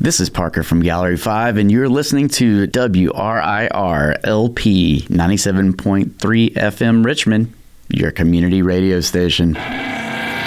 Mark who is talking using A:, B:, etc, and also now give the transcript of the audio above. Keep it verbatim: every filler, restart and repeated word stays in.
A: This is Parker from Gallery five, and you're listening to W R I R L P ninety-seven point three F M Richmond, your community radio station.